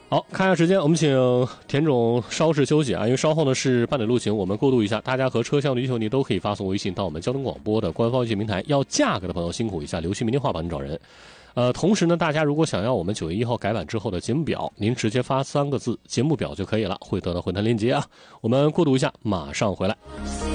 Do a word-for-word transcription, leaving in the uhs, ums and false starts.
好，看一下时间，我们请田总稍事休息啊，因为稍后呢是半点路情，我们过渡一下，大家和车厢的需求你都可以发送微信到我们交通广播的官方微信平台。要价格的朋友辛苦一下，留去明天话帮你找人。呃，同时呢，大家如果想要我们九月一号改版之后的节目表，您直接发三个字节目表就可以了，会得到回弹链接啊。我们过渡一下，马上回来。